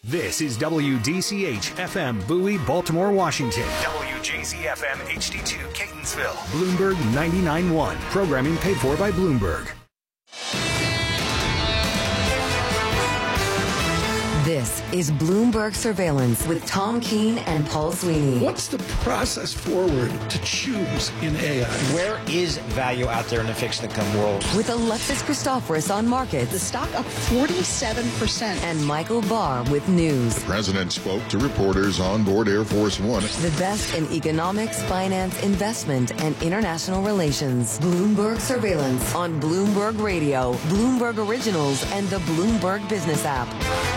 This is WDCH FM Bowie, Baltimore, Washington. WJZ FM HD2 Catonsville. Bloomberg 99.1. Programming paid for by Bloomberg. This is Bloomberg Surveillance with Tom Keene and Paul Sweeney. What's the process forward to choose in AI? Where is value out there in the fixed income world? With Alexis Christoforous on markets. The stock up 47%. And Michael Barr with news. The president spoke to reporters on board Air Force One. The best in economics, finance, investment, and international relations. Bloomberg Surveillance on Bloomberg Radio, Bloomberg Originals, and the Bloomberg Business app.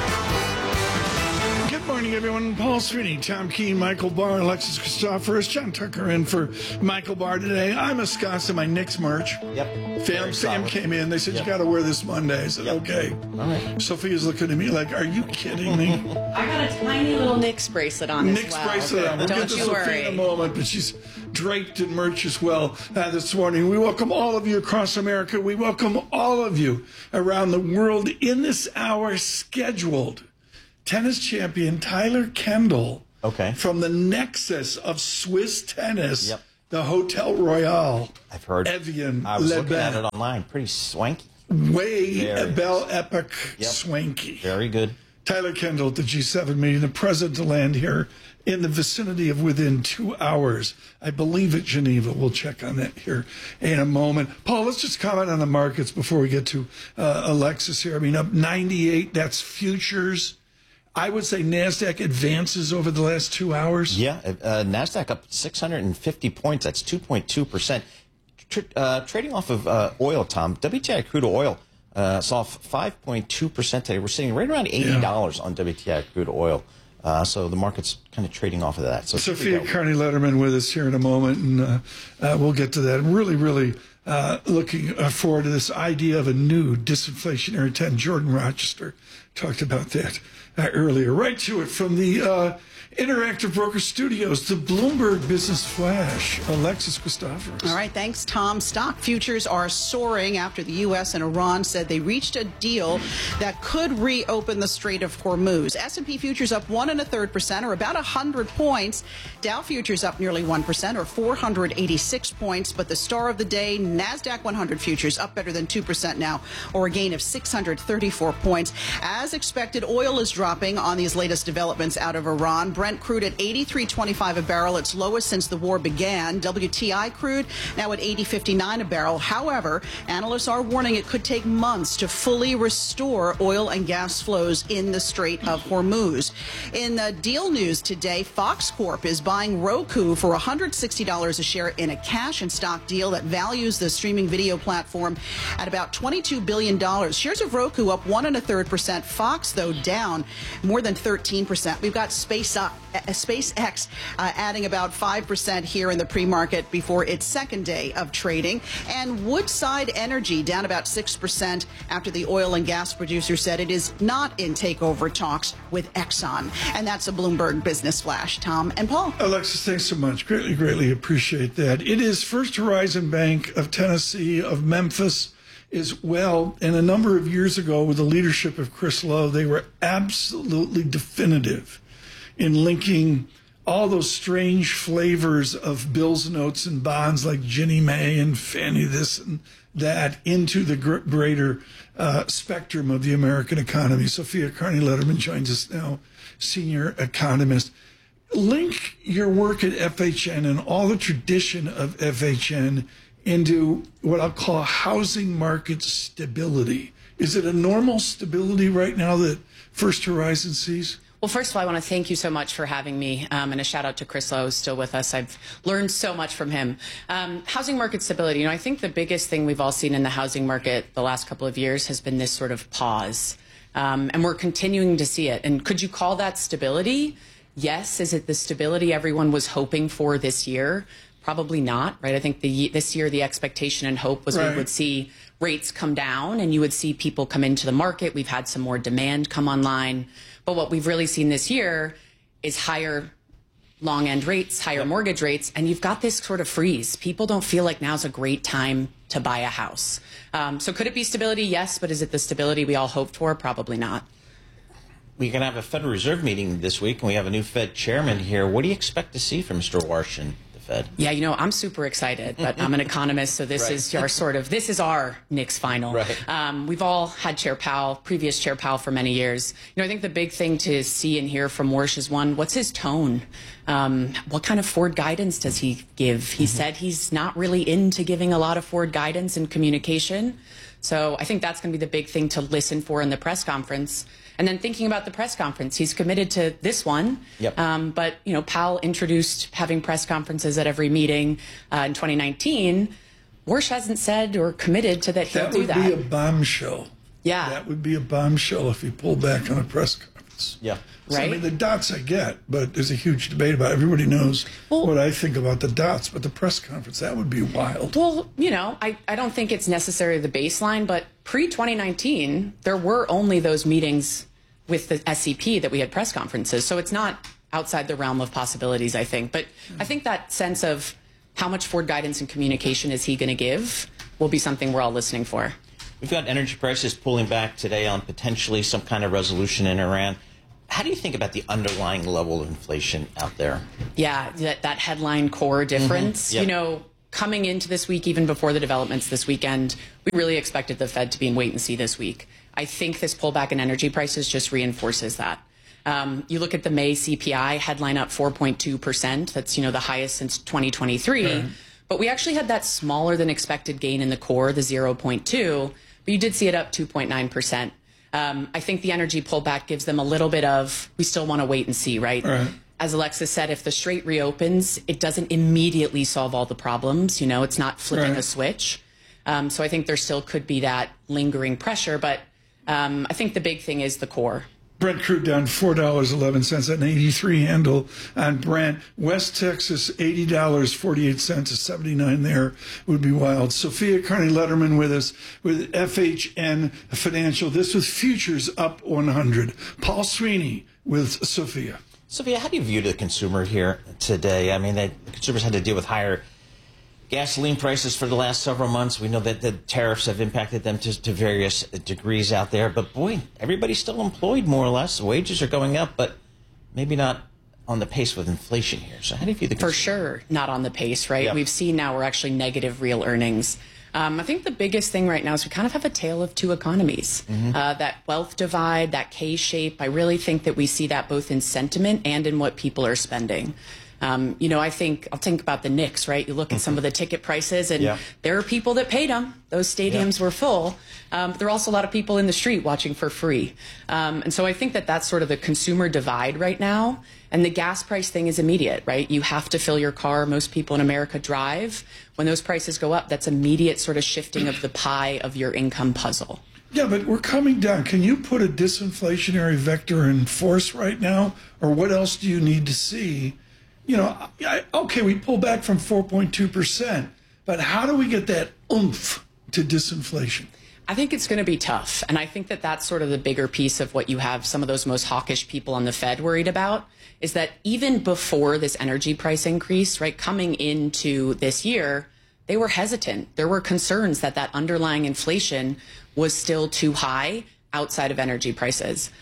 Good morning, everyone. Paul Sweeney, Tom Keene, Michael Barr, Alexis Christoforous, John Tucker in for Michael Barr today. I'm Wisconsin, my Knicks merch. Yep. Fam came in. They said, you got to wear this Monday. I said, okay. All right. Sophia's looking at me like, are you kidding me? I got a tiny little Knicks bracelet on Knicks bracelet on. We'll Don't get to you Sophia worry. in a moment, but she's draped in merch as well this morning. We welcome all of you across America. We welcome all of you around the world in this hour scheduled. Tennis champion Tyler Kendall from the nexus of Swiss tennis, the Hotel Royale. I've heard. Evian I was Le looking at Bain. it online. Pretty swanky. Belle Epic swanky. Very good. Tyler Kendall at the G7 meeting, the president to land here in the vicinity of within 2 hours. I believe at Geneva. We'll check on that here in a moment. Paul, let's just comment on the markets before we get to Alexis here. I mean, up 98, that's futures. I would say NASDAQ advances over the last 2 hours. Yeah, NASDAQ up 650 points. That's 2.2%. Trading off of oil, Tom. WTI crude oil saw 5.2% today. We're sitting right around $80 on WTI crude oil. So the market's kind of trading off of that. So Sophia Carney-Letterman with us here in a moment, and we'll get to that. I'm really looking forward to this idea of a new disinflationary 10. Jordan Rochester talked about that earlier. Right to it from the Interactive Broker Studios, the Bloomberg Business Flash, Alexis Christoforous. All right, thanks, Tom. Stock futures are soaring after the U.S. and Iran said they reached a deal that could reopen the Strait of Hormuz. S&P futures up 1 1/3%, or about 100 points. Dow futures up nearly 1%, or 486 points. But the star of the day, NASDAQ 100 futures up better than 2% now, or a gain of 634 points. As expected, oil is dropping on these latest developments out of Iran. Brent crude at $83.25 a barrel, its lowest since the war began. WTI crude now at $80.59 a barrel. However, analysts are warning it could take months to fully restore oil and gas flows in the Strait of Hormuz. In the deal news today, Fox Corp is buying Roku for $160 a share in a cash and stock deal that values the streaming video platform at about $22 billion. Shares of Roku up 1 1/3%. Fox, though, down more than 13%. We've got SpaceX adding about 5% here in the pre-market before its second day of trading. And Woodside Energy down about 6% after the oil and gas producer said it is not in takeover talks with Exxon. And that's a Bloomberg Business Flash. Tom and Paul. Alexis, thanks so much. Greatly appreciate that. It is First Horizon Bank of Tennessee, of Memphis as well. And a number of years ago, with the leadership of Chris Lowe, they were absolutely definitive in linking all those strange flavors of bills, notes, and bonds like Ginnie Mae and Fannie this and that into the greater spectrum of the American economy. Sophia Carney-Letterman joins us now, senior economist. Link your work at FHN and all the tradition of FHN into what I'll call housing market stability. Is it a normal stability right now that First Horizon sees? Well, first of all, I want to thank you so much for having me, and a shout out to Chris Lowe, who's still with us. I've learned so much from him. Housing market stability. I think the biggest thing we've all seen in the housing market the last couple of years has been this sort of pause, and we're continuing to see it. And could you call that stability? Yes. Is it the stability everyone was hoping for this year? Probably not, right? I think this year the expectation and hope was we would see rates come down and you would see people come into the market. We've had some more demand come online. But what we've really seen this year is higher long end rates, higher mortgage rates, and you've got this sort of freeze. People don't feel like now's a great time to buy a house. So could it be stability? Yes, but is it the stability we all hoped for? Probably not. we're going to have a Federal Reserve meeting this week, and we have a new Fed chairman here. What do you expect to see from Mr. Warsh and the Fed? Yeah, I'm super excited, but I'm an economist, so this is our Knicks final. Right. We've all had previous Chair Powell for many years. I think the big thing to see and hear from Warsh is, one, what's his tone? What kind of forward guidance does he give? He said he's not really into giving a lot of forward guidance and communication. So I think that's going to be the big thing to listen for in the press conference. And then thinking about the press conference, he's committed to this one. Yep. But, Powell introduced having press conferences at every meeting in 2019. Warsh hasn't said or committed to that he'll do that. That would be a bombshell. Yeah. That would be a bombshell if he pulled back on a press conference. Yeah. So, Right. I mean, the dots I get, but there's a huge debate about it. Everybody knows what I think about the dots, but the press conference, that would be wild. Well, I don't think it's necessarily the baseline, but pre-2019, there were only those meetings with the SCP that we had press conferences. So it's not outside the realm of possibilities, I think. But I think that sense of how much forward guidance and communication is he going to give will be something we're all listening for. We've got energy prices pulling back today on potentially some kind of resolution in Iran. How do you think about the underlying level of inflation out there? Yeah, that headline core difference. Yep. Coming into this week, even before the developments this weekend, we really expected the Fed to be in wait and see this week. I think this pullback in energy prices just reinforces that. You look at the May CPI headline up 4.2%. That's, the highest since 2023. Right. But we actually had that smaller than expected gain in the core, the 0.2, but you did see it up 2.9%. I think the energy pullback gives them a little bit of, we still want to wait and see, right? As Alexis said, if the strait reopens, it doesn't immediately solve all the problems. It's not flipping a switch. So I think there still could be that lingering pressure, but I think the big thing is the core. Brent crude down $4.11 at an 83 handle on Brent. West Texas, $80.48 to 79 there would be wild. Sophia Carney-Letterman with us with FHN Financial. This was futures up 100. Paul Sweeney with Sophia. Sophia, how do you view the consumer here today? I mean, the consumers had to deal with higher gasoline prices for the last several months. We know that the tariffs have impacted them to various degrees out there. But, boy, everybody's still employed more or less. Wages are going up, but maybe not on the pace with inflation here. So how do you view the consumer? For sure, not on the pace, right? Yep. We've seen now we're actually negative real earnings. I think the biggest thing right now is we kind of have a tale of two economies. That wealth divide, that K-shape, I really think that we see that both in sentiment and in what people are spending. I'll think about the Knicks, right? You look at some of the ticket prices, and there are people that paid them. Those stadiums were full. But there are also a lot of people in the street watching for free. And so I think that that's sort of the consumer divide right now. And the gas price thing is immediate, right? You have to fill your car. Most people in America drive. When those prices go up, that's immediate sort of shifting of the pie of your income puzzle. Yeah, but we're coming down. Can you put a disinflationary vector in force right now? Or what else do you need to see? Okay, we pull back from 4.2%, but how do we get that oomph to disinflation? I think it's going to be tough. And I think that that's sort of the bigger piece of what you have some of those most hawkish people on the Fed worried about, is that even before this energy price increase, right, coming into this year, they were hesitant. There were concerns that that underlying inflation was still too high outside of energy prices.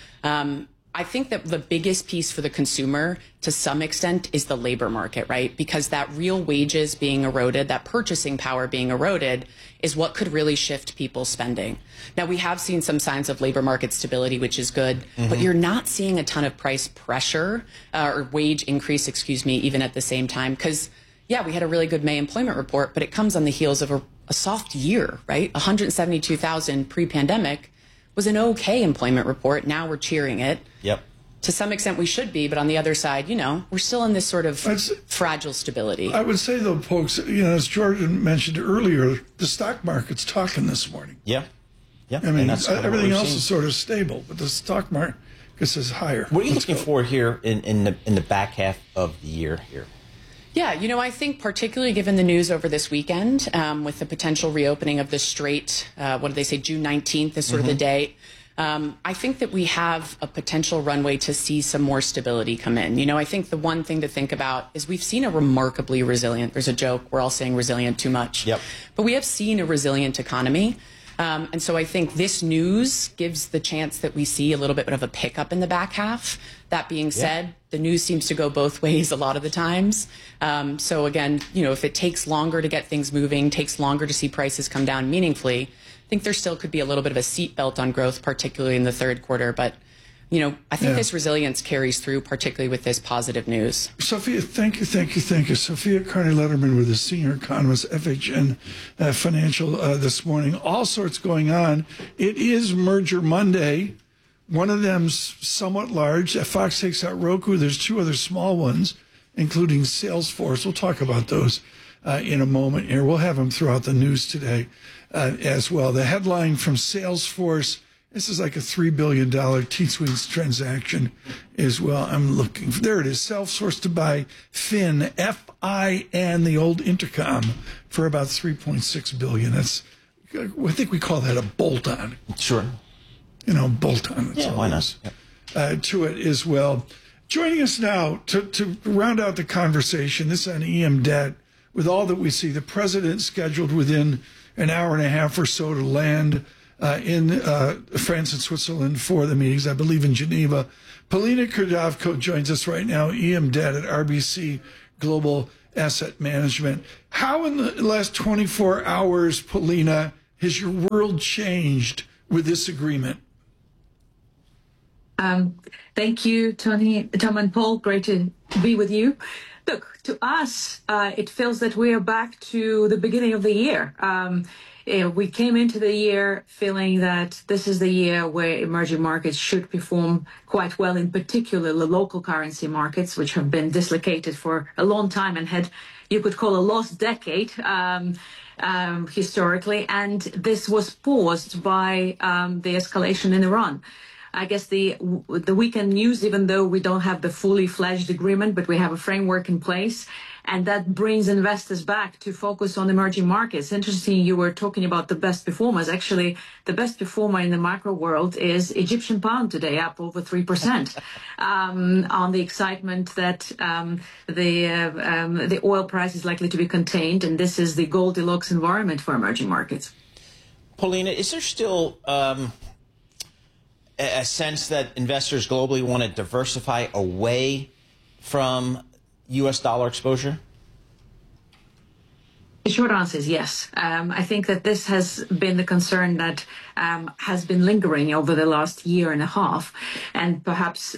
I think that the biggest piece for the consumer, to some extent, is the labor market, right? Because that real wages being eroded, that purchasing power being eroded, is what could really shift people's spending. Now, we have seen some signs of labor market stability, which is good, but you're not seeing a ton of price pressure or wage increase, even at the same time. Because, yeah, we had a really good May employment report, but it comes on the heels of a soft year, right? 172,000 pre-pandemic was an okay employment report. Now we're cheering it. Yep. To some extent we should be, but on the other side, we're still in this sort of fragile stability. I would say, though, folks, as Jordan mentioned earlier, the stock market's talking this morning. Yeah. Yeah. I mean, everything else is sort of stable, but the stock market is higher. What are you looking for here in the back half of the year here? Yeah, I think particularly given the news over this weekend with the potential reopening of the strait, what did they say, June 19th is sort of the date. I think that we have a potential runway to see some more stability come in. I think the one thing to think about is we've seen a remarkably resilient, there's a joke, we're all saying resilient too much. Yep. But we have seen a resilient economy. And so I think this news gives the chance that we see a little bit of a pickup in the back half. That being said, the news seems to go both ways a lot of the times. So again, if it takes longer to get things moving, takes longer to see prices come down meaningfully, I think there still could be a little bit of a seatbelt on growth, particularly in the third quarter. But I think this resilience carries through, particularly with this positive news. Sophia, thank you. Sophia Carney-Letterman with the senior economist, FHN Financial this morning. All sorts going on. It is Merger Monday. One of them's somewhat large. Fox takes out Roku. There's two other small ones, including Salesforce. We'll talk about those in a moment here. We'll have them throughout the news today as well. The headline from Salesforce, this is like a $3 billion T-Swings transaction as well. I'm looking. There it is. Salesforce to buy Fin, F-I-N, the old Intercom, for about $3.6 billion. I think we call that a bolt-on. Sure. Bolt-on. Yeah, why not? Yep. To it as well. Joining us now to round out the conversation, this on EM debt, with all that we see, the president scheduled within an hour and a half or so to land in France and Switzerland for the meetings, I believe in Geneva. Polina Kurdavko joins us right now, EM Debt at RBC Global Asset Management. How in the last 24 hours, Polina, has your world changed with this agreement? Thank you, Tony, Tom and Paul. Great to be with you. Look, to us, it feels that we are back to the beginning of the year. We came into the year feeling that this is the year where emerging markets should perform quite well, in particular the local currency markets, which have been dislocated for a long time and had, you could call, a lost decade historically. And this was paused by the escalation in Iran. I guess the weekend news, even though we don't have the fully fledged agreement, but we have a framework in place, and that brings investors back to focus on emerging markets. Interesting, you were talking about the best performers. Actually, the best performer in the macro world is Egyptian pound today, up over 3%, on the excitement that the oil price is likely to be contained, and this is the Goldilocks environment for emerging markets. Polina, is there still a sense that investors globally want to diversify away from U.S. dollar exposure? The short answer is yes. I think that this has been the concern that has been lingering over the last year and a half. And perhaps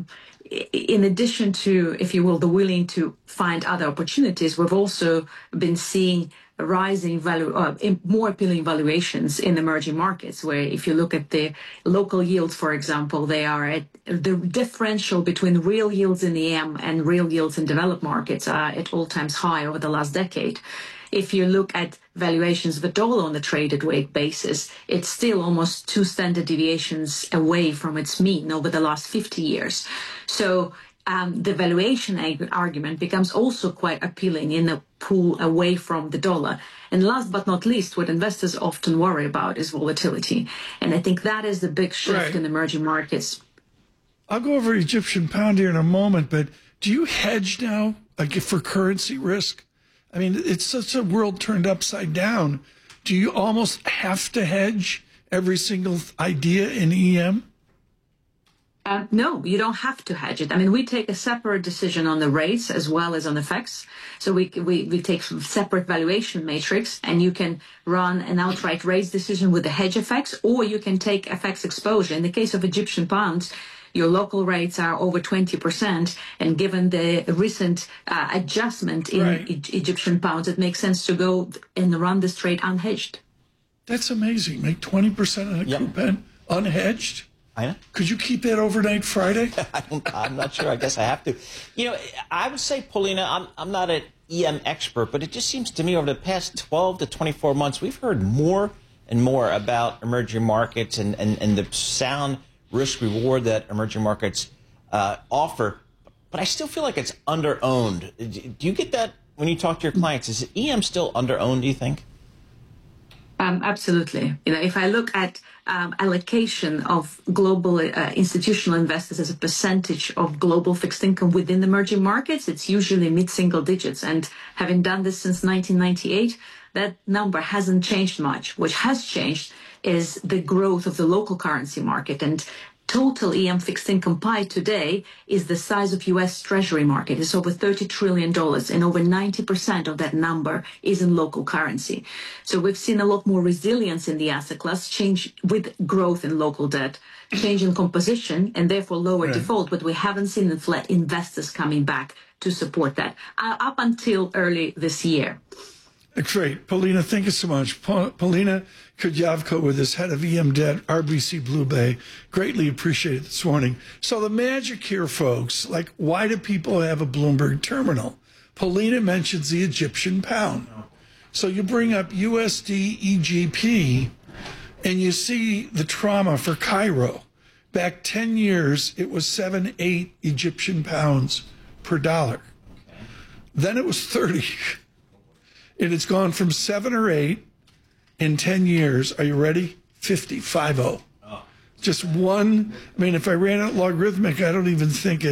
in addition to, if you will, the willing to find other opportunities, we've also been seeing rising value, more appealing valuations in emerging markets, where if you look at the local yields, for example, they are at the differential between real yields in EM and real yields in developed markets are at all-times high over the last decade. If you look at valuations of the dollar on the traded weight basis, it's still almost 2 standard deviations away from its mean over the last 50 years. So the valuation argument becomes also quite appealing in a pull away from the dollar. And last but not least, what investors often worry about is volatility. And I think that is the big shift in emerging markets. I'll go over Egyptian pound here in a moment, but do you hedge now for currency risk? I mean, it's such a world turned upside down. Do you almost have to hedge every single idea in EM? No, you don't have to hedge it. I mean, we take a separate decision on the rates as well as on FX. So we take separate valuation matrix, and you can run an outright rates decision with the hedge FX, or you can take FX exposure. In the case of Egyptian pounds, your local rates are over 20%, and given the recent adjustment in Egyptian pounds, it makes sense to go and run this trade unhedged. That's amazing. Make 20% on a coupon unhedged. Could you keep that overnight Friday? I'm not sure. I guess I have to. I would say, Polina, I'm not an EM expert, but it just seems to me over the past 12 to 24 months, we've heard more and more about emerging markets and the sound risk-reward that emerging markets offer. But I still feel like it's under-owned. Do you get that when you talk to your clients? Is EM still under-owned, do you think? Absolutely. If I look at allocation of global institutional investors as a percentage of global fixed income within emerging markets, it's usually mid-single digits. And having done this since 1998, that number hasn't changed much. What has changed is the growth of the local currency market. And total EM fixed income pie today is the size of U.S. Treasury market. It's over $30 trillion, and over 90% of that number is in local currency. So we've seen a lot more resilience in the asset class, change with growth in local debt, change in composition, and therefore lower default, but we haven't seen investors coming back to support that up until early this year. Great. Paulina, thank you so much. Paulina Kudryavko with us, head of EM Debt, RBC Blue Bay. Greatly appreciated this morning. So the magic here, folks, like, why do people have a Bloomberg terminal? Paulina mentions the Egyptian pound. So you bring up USD EGP, and you see the trauma for Cairo. Back 10 years, it was 7-8 Egyptian pounds per dollar. Then it was 30. And it's gone from 7 or 8 in 10 years. Are you ready? 50. Just one. I mean, if I ran it logarithmic, I don't even think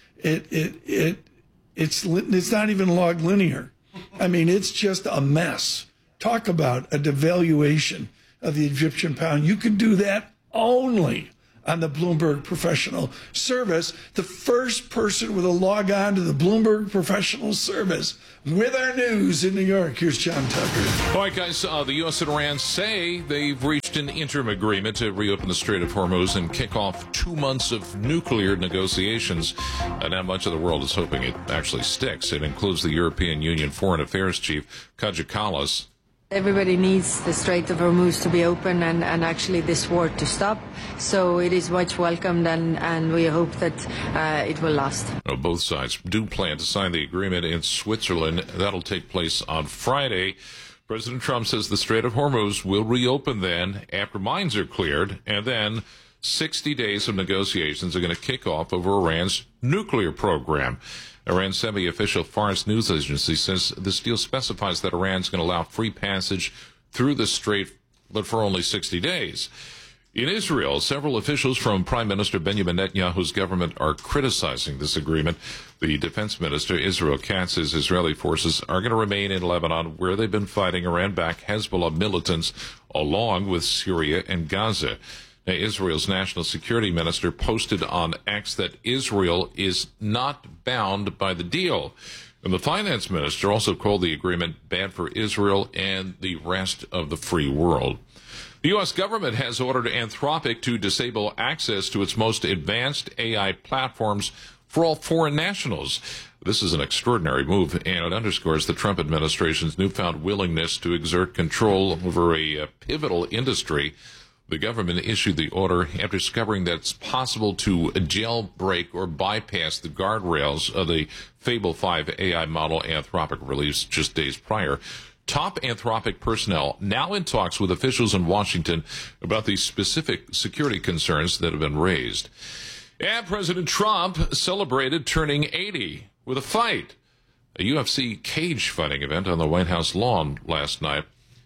it's not even log linear. I mean, it's just a mess. Talk about a devaluation of the Egyptian pound. You can do that only on the Bloomberg Professional Service. The first person with a log on to the Bloomberg Professional Service with our news in New York. Here's John Tucker. All right, guys, the U.S. and Iran say they've reached an interim agreement to reopen the Strait of Hormuz and kick off 2 months of nuclear negotiations. Now much of the world is hoping it actually sticks. It includes the European Union Foreign Affairs Chief, Kaja Kallas. Everybody needs the Strait of Hormuz to be open and actually this war to stop. So it is much welcomed, and we hope that it will last. Both sides do plan to sign the agreement in Switzerland. That'll take place on Friday. President Trump says the Strait of Hormuz will reopen then after mines are cleared, and then 60 days of negotiations are going to kick off over Iran's nuclear program. Iran's semi-official Fars news agency says this deal specifies that Iran's going to allow free passage through the strait, but for only 60 days. In Israel, several officials from Prime Minister Benjamin Netanyahu's government are criticizing this agreement. The defense minister, Israel Katz, says Israeli forces are going to remain in Lebanon, where they've been fighting Iran-backed Hezbollah militants, along with Syria and Gaza. Now, Israel's national security minister posted on X that Israel is not bound by the deal. And the finance minister also called the agreement bad for Israel and the rest of the free world. The U.S. government has ordered Anthropic to disable access to its most advanced AI platforms for all foreign nationals. This is an extraordinary move, and it underscores the Trump administration's newfound willingness to exert control over a pivotal industry. The government issued the order after discovering that it's possible to jailbreak or bypass the guardrails of the Fable 5 AI model Anthropic released just days prior. Top Anthropic personnel now in talks with officials in Washington about the specific security concerns that have been raised. And President Trump celebrated turning 80 with a fight. A UFC cage fighting event on the White House lawn last night.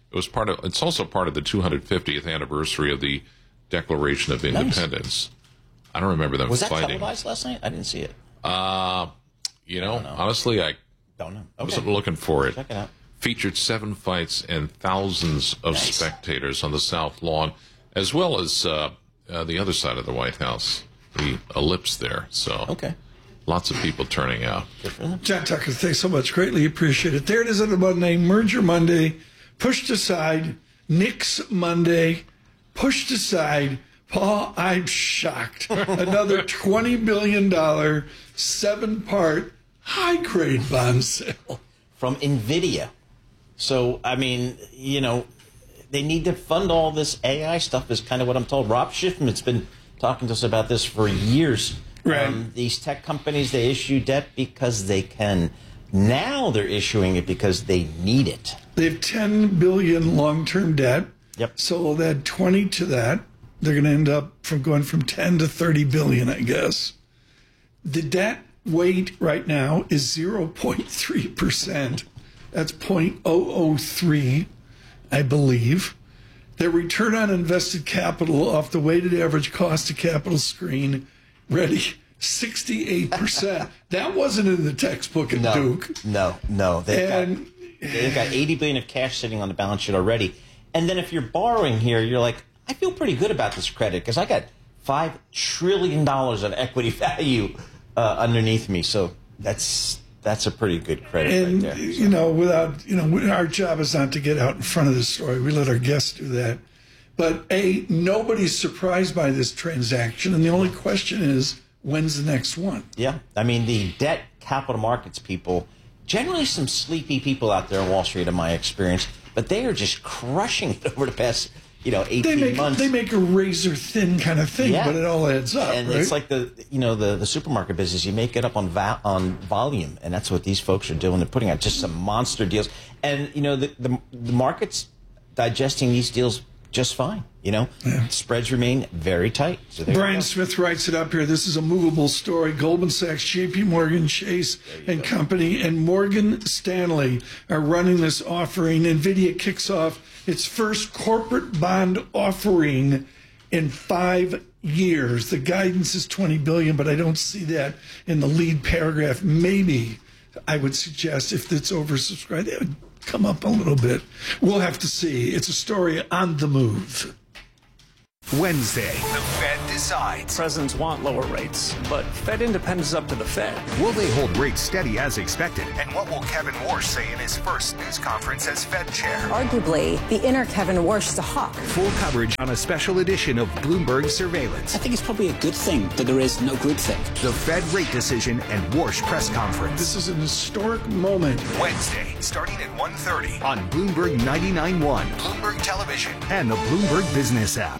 It's also part of the 250th anniversary of the Declaration of Independence. Nice. I don't remember them fighting. Was that televised last night? I didn't see it. Honestly, I don't know. Okay. Wasn't looking for it. Check it out. Featured 7 fights and thousands of spectators on the South Lawn, as well as the other side of the White House, the ellipse there. So, lots of people turning out. John Tucker, thanks so much. Greatly appreciate it. There it is on a Monday, Merger Monday. Pushed aside, Nix Monday, pushed aside. Paul, I'm shocked. Another $20 billion, 7-part, high-grade bond sale. From NVIDIA. So, I mean, they need to fund all this AI stuff is kind of what I'm told. Rob Schiffman's been talking to us about this for years. Right. These tech companies, they issue debt because they can. Now they're issuing it because they need it. They have $10 billion long-term debt. Yep. So we'll add 20 to that. They're going to end up going from 10 to 30 billion, I guess. The debt weight right now is 0.3%. That's 0.003, I believe. Their return on invested capital off the weighted average cost of capital screen, ready, 68%. That wasn't in the textbook at Duke. No. They've got $80 billion of cash sitting on the balance sheet already. And then if you're borrowing here, you're like, I feel pretty good about this credit because I got $5 trillion of equity value underneath me. So that's a pretty good credit and, right there. So. Our job is not to get out in front of this story. We let our guests do that. But nobody's surprised by this transaction. And the only question is, when's the next one? Yeah. I mean, the debt capital markets people, generally some sleepy people out there on Wall Street in my experience, but they are just crushing it over the past 18 months. They make a razor thin kind of thing, but it all adds up. And right? it's like the supermarket business. You make it up on volume, and that's what these folks are doing. They're putting out just some monster deals, and the market's digesting these deals just fine. Spreads remain very tight. So Brian Smith writes it up here. This is a movable story. Goldman Sachs, JP Morgan, Chase and Company, and Morgan Stanley are running this offering. NVIDIA kicks off its first corporate bond offering in 5 years. The guidance is $20 billion, but I don't see that in the lead paragraph. Maybe I would suggest if it's oversubscribed, it would come up a little bit. We'll have to see. It's a story on the move. Wednesday, the Fed decides. Presidents want lower rates, but Fed independence is up to the Fed. Will they hold rates steady as expected? And what will Kevin Warsh say in his first news conference as Fed chair? Arguably, the inner Kevin Warsh is a hawk. Full coverage on a special edition of Bloomberg Surveillance. I think it's probably a good thing that there is no groupthink. The Fed rate decision and Warsh press conference. This is an historic moment. Wednesday, starting at 1:30 on Bloomberg 99.1, Bloomberg Television, and the Bloomberg Business app.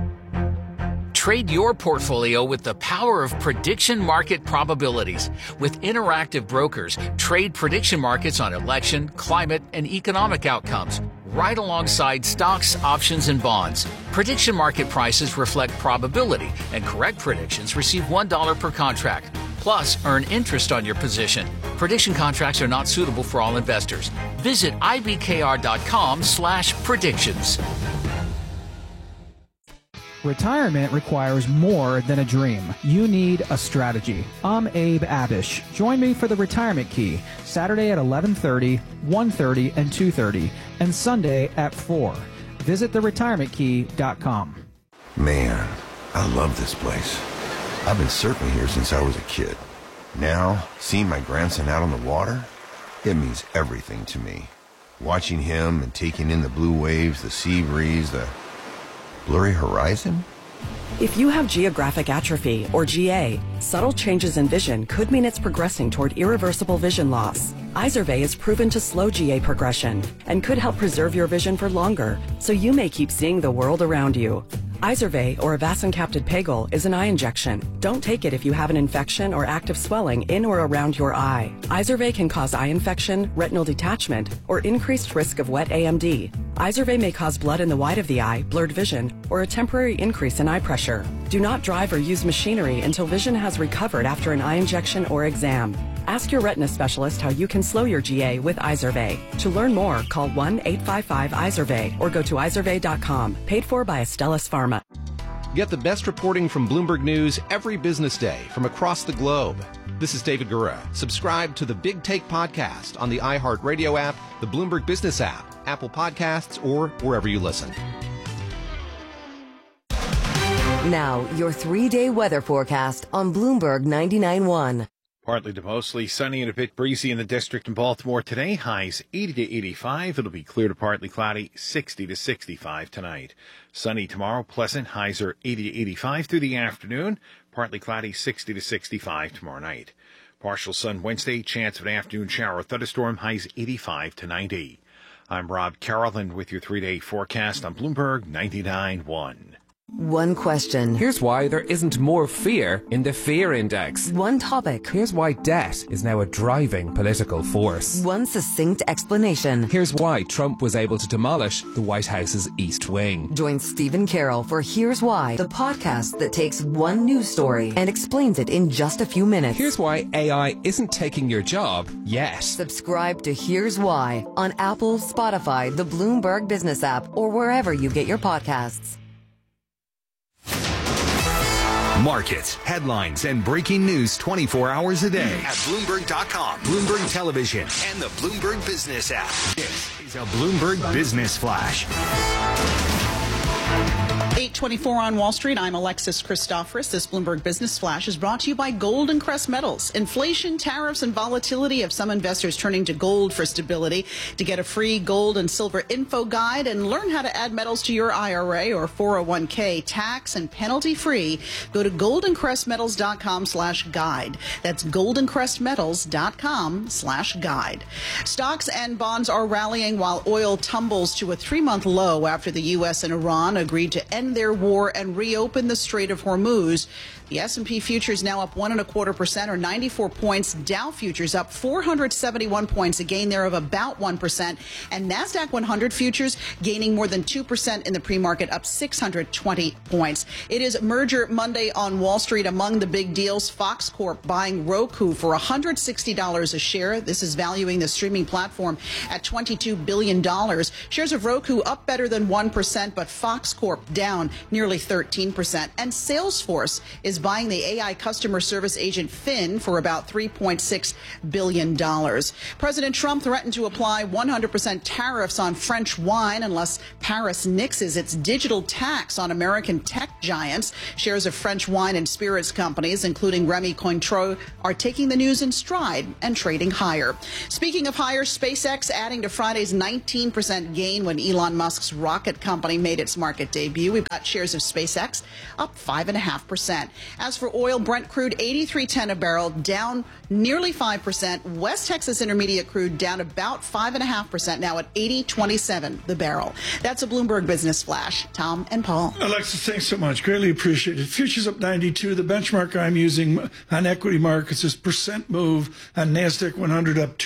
Trade your portfolio with the power of prediction market probabilities. With Interactive Brokers, trade prediction markets on election, climate, and economic outcomes, right alongside stocks, options, and bonds. Prediction market prices reflect probability, and correct predictions receive $1 per contract. Plus, earn interest on your position. Prediction contracts are not suitable for all investors. Visit ibkr.com/predictions. Retirement requires more than a dream. You need a strategy. I'm Abe Abish. Join me for the Retirement Key, Saturday at 11:30, 1:30, and 2:30, and Sunday at 4. Visit theretirementkey.com. Man, I love this place. I've been surfing here since I was a kid. Now, seeing my grandson out on the water, it means everything to me. Watching him and taking in the blue waves, the sea breeze, the blurry horizon? If you have geographic atrophy, or GA, subtle changes in vision could mean it's progressing toward irreversible vision loss. Izervay is proven to slow GA progression and could help preserve your vision for longer, so you may keep seeing the world around you. Izervay, or avacincaptad pegol, is an eye injection. Don't take it if you have an infection or active swelling in or around your eye. Izervay can cause eye infection, retinal detachment, or increased risk of wet AMD. Izervay may cause blood in the white of the eye, blurred vision, or a temporary increase in eye pressure. Do not drive or use machinery until vision has recovered after an eye injection or exam. Ask your retina specialist how you can slow your GA with Izervay. To learn more, call 1-855-IZERVAY or go to izervay.com. Paid for by Astellas Pharma. Get the best reporting from Bloomberg News every business day from across the globe. This is David Gura. Subscribe to the Big Take podcast on the iHeartRadio app, the Bloomberg Business app, Apple Podcasts, or wherever you listen. Now, your 3-day weather forecast on Bloomberg 99.1. Partly to mostly sunny and a bit breezy in the district in Baltimore today. Highs 80 to 85. It'll be clear to partly cloudy, 60 to 65 tonight. Sunny tomorrow, pleasant. Highs are 80 to 85 through the afternoon. Partly cloudy, 60 to 65 tomorrow night. Partial sun Wednesday. Chance of an afternoon shower or thunderstorm. Highs 85 to 90. I'm Rob Carroll with your 3-day forecast on Bloomberg 99.1. One question. Here's why there isn't more fear in the fear index. One topic. Here's why debt is now a driving political force. One succinct explanation. Here's why Trump was able to demolish the White House's East Wing. Join Stephen Carroll for Here's Why, the podcast that takes one news story and explains it in just a few minutes. Here's why AI isn't taking your job yet. Subscribe to Here's Why on Apple, Spotify, the Bloomberg Business app, or wherever you get your podcasts. Markets, headlines, and breaking news 24 hours a day at Bloomberg.com, Bloomberg Television, and the Bloomberg Business app. This is a Bloomberg Business Flash. 8:24 on Wall Street. I'm Alexis Christoforous. This Bloomberg Business Flash is brought to you by Golden Crest Metals. Inflation, tariffs, and volatility have some investors turning to gold for stability. To get a free gold and silver info guide and learn how to add metals to your IRA or 401k tax and penalty free, go to goldencrestmetals.com/guide. That's goldencrestmetals.com/guide. Stocks and bonds are rallying while oil tumbles to a 3-month low after the U.S. and Iran agreed to end their war and reopen the Strait of Hormuz. The S&P futures now up 1.25% or 94 points. Dow futures up 471 points, a gain there of about 1%. And NASDAQ 100 futures gaining more than 2% in the pre-market, up 620 points. It is Merger Monday on Wall Street. Among the big deals, Fox Corp buying Roku for $160 a share. This is valuing the streaming platform at $22 billion. Shares of Roku up better than 1%, but Fox Corp down nearly 13%. And Salesforce is buying the AI customer service agent Finn for about $3.6 billion. President Trump threatened to apply 100% tariffs on French wine unless Paris nixes its digital tax on American tech giants. Shares of French wine and spirits companies, including Rémy Cointreau, are taking the news in stride and trading higher. Speaking of higher, SpaceX adding to Friday's 19% gain when Elon Musk's rocket company made its market debut. We've got shares of SpaceX up 5.5%. As for oil, Brent crude $83.10 a barrel, down nearly 5%. West Texas Intermediate crude down about 5.5%, now at $80.27 the barrel. That's a Bloomberg Business Flash. Tom and Paul. Alexis, thanks so much. Greatly appreciated. Futures up 92. The benchmark I'm using on equity markets is percent move on NASDAQ 100 up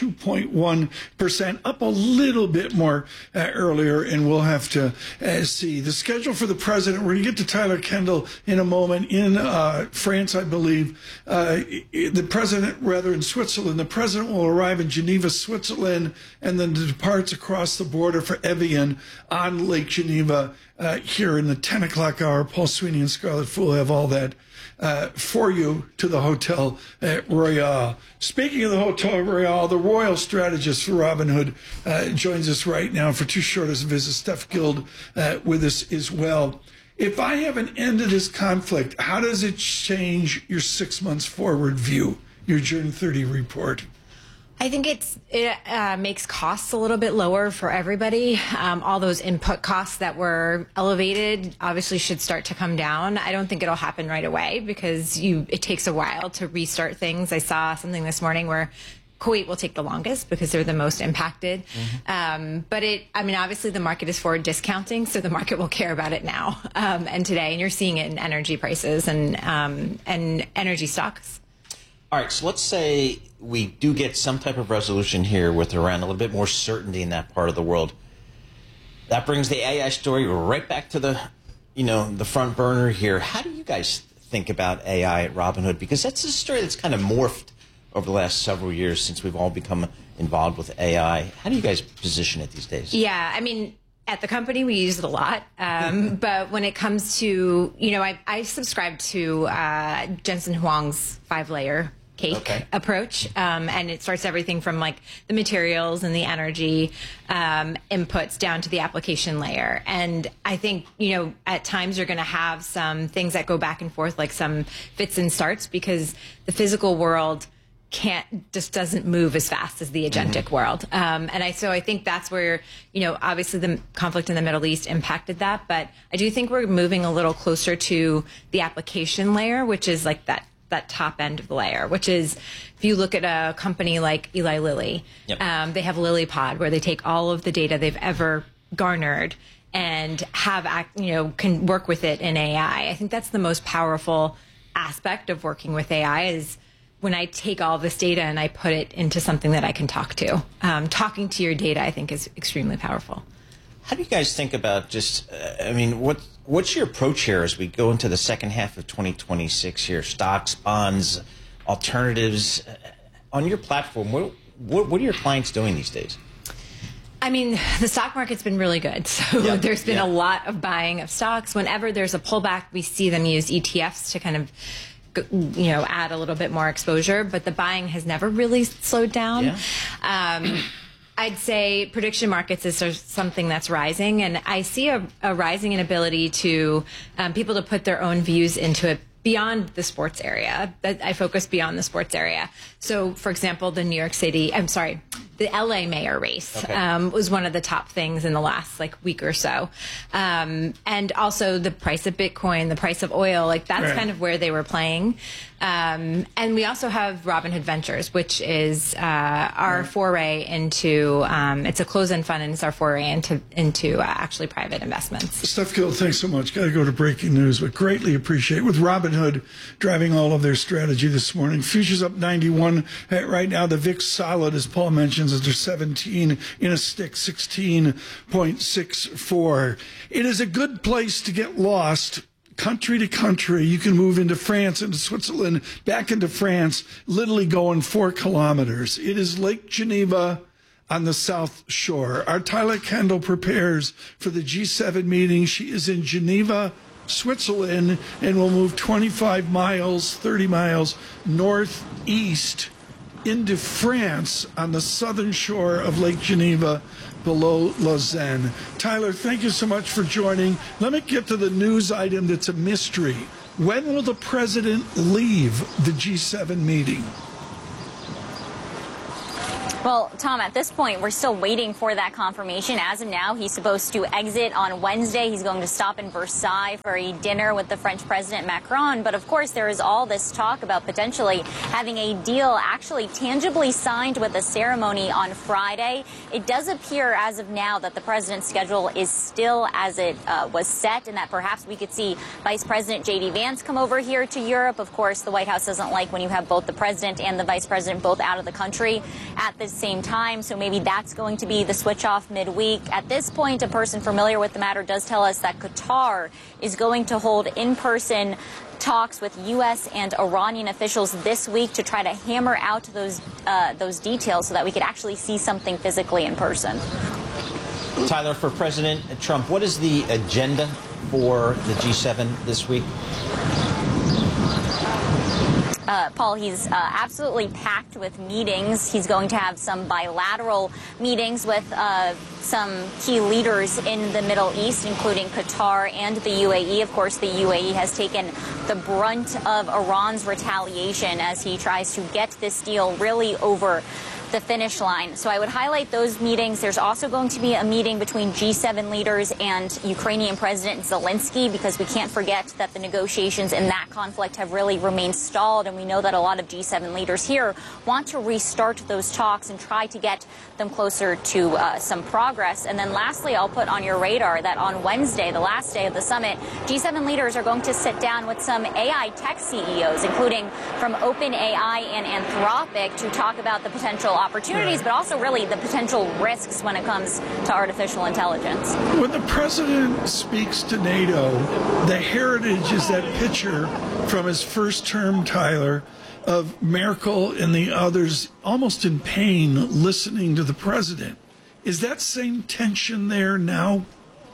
2.1%, up a little bit more earlier, and we'll have to see. The schedule for the president, we're going to get to Tyler Kendall in a moment. In France, I believe, the president, rather in Switzerland, the president will arrive in Geneva, Switzerland, and then departs across the border for Evian on Lake Geneva here in the 10 o'clock hour. Paul Sweeney and Scarlett Fool have all that for you to the Hotel Royale. Speaking of the Hotel Royale, the royal strategist for Robinhood joins us right now for too short a visit. Steph Guild with us as well. If I have an end to this conflict, how does it change your 6 months forward view, your June 30 report? I think it makes costs a little bit lower for everybody. All those input costs that were elevated obviously should start to come down. I don't think it'll happen right away because it takes a while to restart things. I saw something this morning where Kuwait will take the longest because they're the most impacted. But obviously the market is forward discounting, so the market will care about it now and today. And you're seeing it in energy prices and energy stocks. All right, so let's say we do get some type of resolution here with Iran, a little bit more certainty in that part of the world. That brings the AI story right back to the front burner here. How do you guys think about AI at Robinhood? Because that's a story that's kind of morphed over the last several years since we've all become involved with AI. How do you guys position it these days? Yeah, at the company, we use it a lot. But when it comes to, I subscribe to Jensen Huang's 5-layer cake approach. And it starts everything from like the materials and the energy inputs down to the application layer. And I think, at times you're going to have some things that go back and forth, like some fits and starts, because the physical world doesn't move as fast as the agentic world. So I think that's where, obviously the conflict in the Middle East impacted that. But I do think we're moving a little closer to the application layer, which is like that top end of the layer, which is, if you look at a company like Eli Lilly, they have LilyPod, where they take all of the data they've ever garnered and can work with it in AI. I think that's the most powerful aspect of working with AI is when I take all this data and I put it into something that I can talk to. Talking to your data, I think, is extremely powerful. How do you guys think about what's your approach here as we go into the second half of 2026 here? Stocks, bonds, alternatives. On your platform, what are your clients doing these days? The stock market's been really good. So there's been a lot of buying of stocks. Whenever there's a pullback, we see them use ETFs to kind of add a little bit more exposure, but the buying has never really slowed down. I'd say prediction markets is something that's rising, and I see a rising inability to people to put their own views into it beyond the sports area. I focus beyond the sports area. So, for example, the LA mayor race was one of the top things in the last week or so. And also the price of Bitcoin, the price of oil, that's kind of where they were playing. And we also have Robinhood Ventures, which is our foray into, it's a closed-end fund, and it's our foray into actually private investments. Steph Gill, thanks so much. Got to go to breaking news, but greatly appreciate with Robinhood driving all of their strategy this morning. Futures up 91 right now. The VIX solid, as Paul mentions, is 17 in a stick, 16.64. It is a good place to get lost. Country to country, you can move into France, into Switzerland, back into France, literally going 4 kilometers. It is Lake Geneva on the South Shore. Our Tyler Kendall prepares for the G7 meeting. She is in Geneva, Switzerland, and will move 25 miles, 30 miles northeast into France on the southern shore of Lake Geneva, below Lausanne. Tyler, thank you so much for joining. Let me get to the news item that's a mystery. When will the president leave the G7 meeting? Well, Tom, at this point, we're still waiting for that confirmation. As of now, he's supposed to exit on Wednesday. He's going to stop in Versailles for a dinner with the French President Macron. But of course, there is all this talk about potentially having a deal actually tangibly signed with a ceremony on Friday. It does appear as of now that the president's schedule is still as it was set, and that perhaps we could see Vice President J.D. Vance come over here to Europe. Of course, the White House doesn't like when you have both the president and the vice president both out of the country at the same time, so maybe that's going to be the switch off midweek. At this point, a person familiar with the matter does tell us that Qatar is going to hold in-person talks with U.S. and Iranian officials this week to try to hammer out those details so that we could actually see something physically in person. Tyler, for President Trump, what is the agenda for the G7 this week? Paul, he's absolutely packed with meetings. He's going to have some bilateral meetings with some key leaders in the Middle East, including Qatar and the UAE. Of course, the UAE has taken the brunt of Iran's retaliation as he tries to get this deal really over the finish line. So I would highlight those meetings. There's also going to be a meeting between G7 leaders and Ukrainian President Zelensky, because we can't forget that the negotiations in that conflict have really remained stalled, and we know that a lot of G7 leaders here want to restart those talks and try to get them closer to some progress. And then lastly, I'll put on your radar that on Wednesday, the last day of the summit, G7 leaders are going to sit down with some AI tech CEOs, including from OpenAI and Anthropic, to talk about the potential opportunities, but also really the potential risks when it comes to artificial intelligence. When the president speaks to NATO, the heritage is that picture from his first term, Tyler, of Merkel and the others almost in pain listening to the president. Is that same tension there now?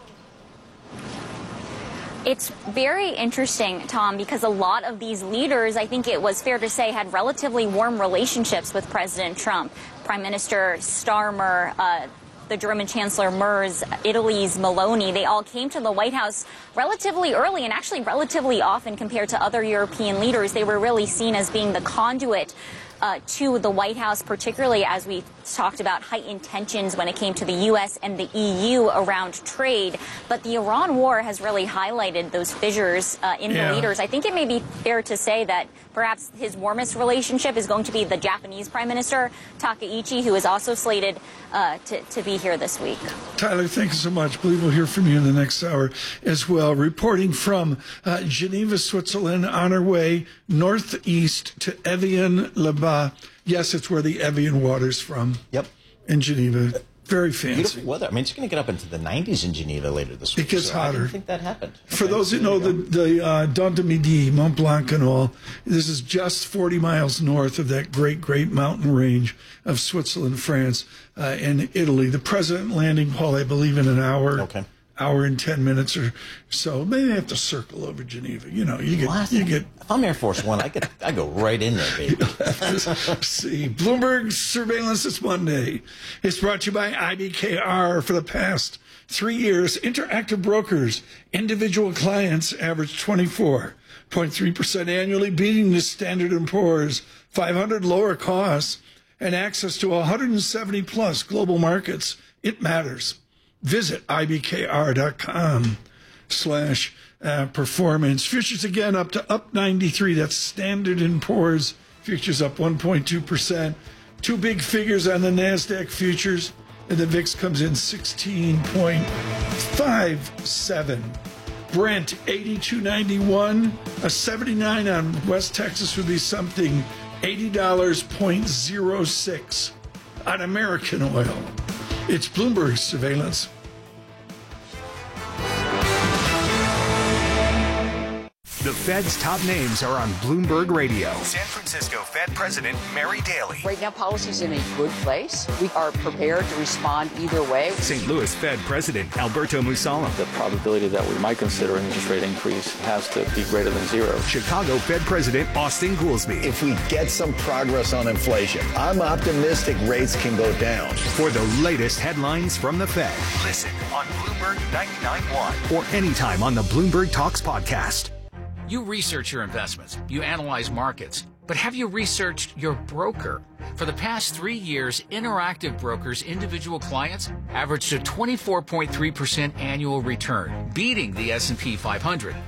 It's very interesting, Tom, because a lot of these leaders, I think it was fair to say, had relatively warm relationships with President Trump. Prime Minister Starmer, the German Chancellor Merz, Italy's Meloni, they all came to the White House relatively early, and actually relatively often compared to other European leaders. They were really seen as being the conduit to the White House, particularly as we talked about heightened tensions when it came to the U.S. and the EU around trade. But the Iran war has really highlighted those fissures in the leaders. I think it may be fair to say that perhaps his warmest relationship is going to be the Japanese Prime Minister, Takaichi, who is also slated to be here this week. Tyler, thank you so much. I believe we'll hear from you in the next hour as well. Reporting from Geneva, Switzerland, on our way northeast to Evian-le-Bas. Yes, it's where the Evian water's from. Yep. In Geneva. Very fancy. Beautiful weather. I mean, it's going to get up into the 90s in Geneva later this week. It gets hotter. I didn't think that happened. For those who know the Dent du Midi, Mont Blanc and all, this is just 40 miles north of that great, great mountain range of Switzerland, France, and Italy. The president landing, Paul, I believe in an hour. Okay. hour and 10 minutes or so. Maybe have to circle over Geneva. You get. If I'm Air Force One, I go right in there, baby. See, Bloomberg Surveillance this Monday. It's brought to you by IBKR. For the past 3 years, Interactive Brokers, individual clients averaged 24.3% annually, beating the Standard & Poor's 500. Lower costs and access to 170 plus global markets. It matters. Visit ibkr.com/performance. Futures again up 93. That's Standard & Poor's. Futures up 1.2%. Two big figures on the NASDAQ futures, and the VIX comes in 16.57. Brent 82.91. A 79 on West Texas would be something. $80.06 on American oil. It's Bloomberg Surveillance. The Fed's top names are on Bloomberg Radio. San Francisco Fed President Mary Daly. Right now, policy's in a good place. We are prepared to respond either way. St. Louis Fed President Alberto Musalem. The probability that we might consider an interest rate increase has to be greater than zero. Chicago Fed President Austin Goolsbee. If we get some progress on inflation, I'm optimistic rates can go down. For the latest headlines from the Fed. Listen on Bloomberg 99.1. Or anytime on the Bloomberg Talks podcast. You research your investments, you analyze markets, but have you researched your broker? For the past 3 years, Interactive Brokers' individual clients averaged a 24.3% annual return, beating the S&P 500.